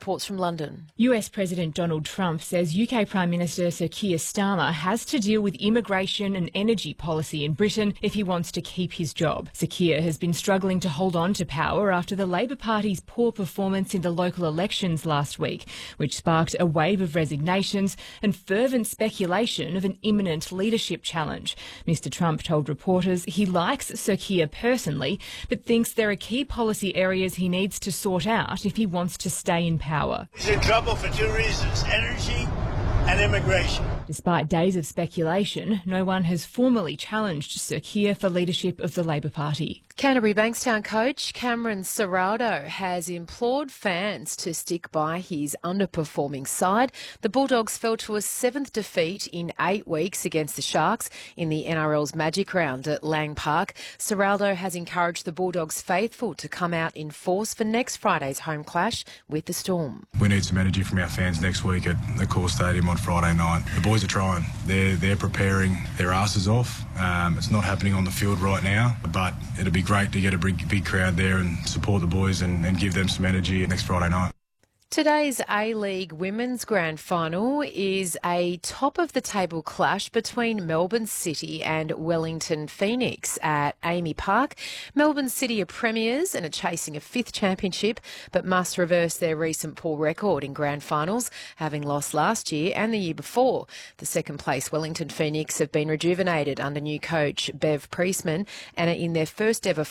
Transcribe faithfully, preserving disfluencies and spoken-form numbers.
reports from London. U S President Donald Trump says U K Prime Minister Sir Keir Starmer has to deal with immigration and energy policy in Britain if he wants to keep his job. Sir Keir has been struggling to hold on to power after the Labor Party's poor performance in the local elections last week, which sparked a wave of resignations and fervent speculation of an imminent leadership challenge. Mister Trump told reporters he likes Sir Keir personally, but thinks there are key policy areas he needs to sort out if he wants to stay in power. He's in trouble for two reasons: energy and immigration. Despite days of speculation, no one has formally challenged Sir Keir for leadership of the Labor Party. Canterbury Bankstown coach Cameron Ciraldo has implored fans to stick by his underperforming side. The Bulldogs fell to a seventh defeat in eight weeks against the Sharks in the N R L's Magic Round at Lang Park. Ciraldo has encouraged the Bulldogs faithful to come out in force for next Friday's home clash with the Storm. We need some energy from our fans next week at the Core Stadium on Friday night. The boys are trying. They're, they're preparing their asses off. Um, it's not happening on the field right now, but it'll be great to get a big, big crowd there and support the boys and, and give them some energy next Friday night. Today's A-League Women's Grand Final is a top-of-the-table clash between Melbourne City and Wellington Phoenix at Amy Park. Melbourne City are premiers and are chasing a fifth championship, but must reverse their recent poor record in grand finals, having lost last year and the year before. The second-place Wellington Phoenix have been rejuvenated under new coach Bev Priestman and are in their first-ever